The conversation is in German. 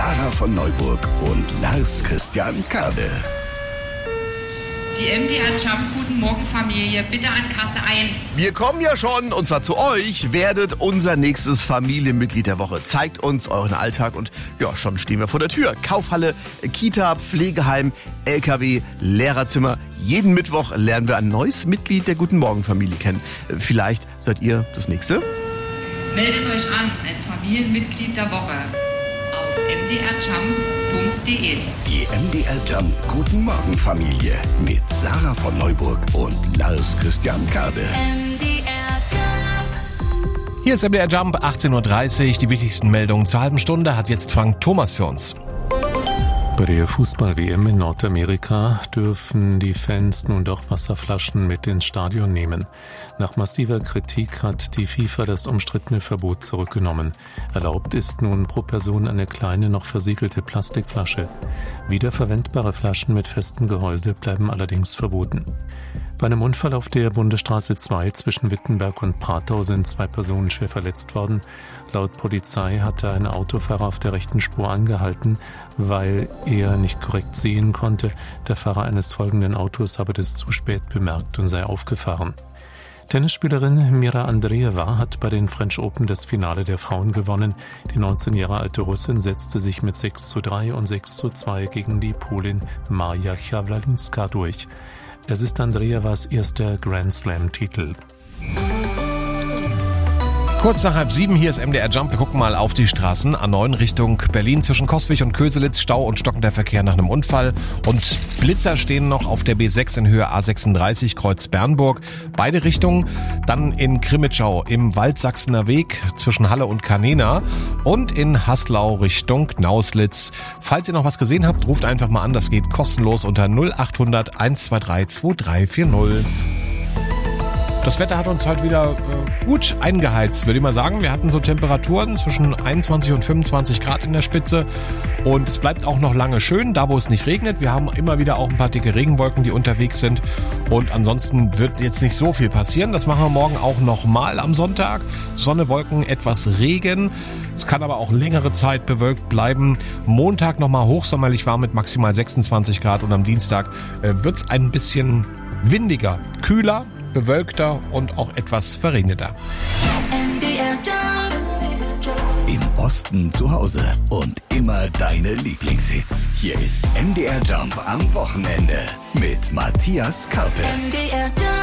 Sarah von Neuburg und Lars Christian Kade. Die MDR Jump, guten Morgen Familie, bitte an Kasse 1. Wir kommen ja schon, und zwar zu euch, werdet unser nächstes Familienmitglied der Woche. Zeigt uns euren Alltag und ja, schon stehen wir vor der Tür. Kaufhalle, Kita, Pflegeheim, LKW, Lehrerzimmer. Jeden Mittwoch lernen wir ein neues Mitglied der Guten Morgen Familie kennen. Vielleicht seid ihr das nächste? Meldet euch an als Familienmitglied der Woche auf mdrjump.de. Die MDR Jump Guten Morgen Familie mit Sarah von Neuburg und Lars Christian Kade. Hier ist MDR Jump, 18.30 Uhr. Die wichtigsten Meldungen zur halben Stunde hat jetzt Frank Thomas für uns. Bei der Fußball-WM in Nordamerika dürfen die Fans nun doch Wasserflaschen mit ins Stadion nehmen. Nach massiver Kritik hat die FIFA das umstrittene Verbot zurückgenommen. Erlaubt ist nun pro Person eine kleine, noch versiegelte Plastikflasche. Wiederverwendbare Flaschen mit festem Gehäuse bleiben allerdings verboten. Bei einem Unfall auf der Bundesstraße 2 zwischen Wittenberg und Pratau sind 2 Personen schwer verletzt worden. Laut Polizei hatte ein Autofahrer auf der rechten Spur angehalten, weil er nicht korrekt sehen konnte. Der Fahrer eines folgenden Autos habe das zu spät bemerkt und sei aufgefahren. Tennisspielerin Mira Andreeva hat bei den French Open das Finale der Frauen gewonnen. Die 19 Jahre alte Russin setzte sich mit 6:3 und 6:2 gegen die Polin Maja Chawlalinska durch. Es ist Andreevas erster Grand Slam-Titel. Kurz nach 6:30, hier ist MDR Jump. Wir gucken mal auf die Straßen. A9 Richtung Berlin zwischen Coswig und Köselitz. Stau und stockender Verkehr nach einem Unfall. Und Blitzer stehen noch auf der B6 in Höhe A36 Kreuz Bernburg. Beide Richtungen. Dann in Krimitschau im Waldsachsener Weg zwischen Halle und Kanena. Und in Haslau Richtung Nauslitz. Falls ihr noch was gesehen habt, ruft einfach mal an. Das geht kostenlos unter 0800 123 2340. Das Wetter hat uns heute wieder gut eingeheizt, würde ich mal sagen. Wir hatten so Temperaturen zwischen 21 und 25 Grad in der Spitze. Und es bleibt auch noch lange schön, da wo es nicht regnet. Wir haben immer wieder auch ein paar dicke Regenwolken, die unterwegs sind. Und ansonsten wird jetzt nicht so viel passieren. Das machen wir morgen auch nochmal am Sonntag. Sonne, Wolken, etwas Regen. Es kann aber auch längere Zeit bewölkt bleiben. Montag nochmal hochsommerlich warm mit maximal 26 Grad. Und am Dienstag wird es ein bisschen windiger, kühler, bewölkter und auch etwas verregneter. Im Osten zu Hause und immer deine Lieblingshits. Hier ist MDR Jump am Wochenende mit Matthias Karpe. MDR Jump.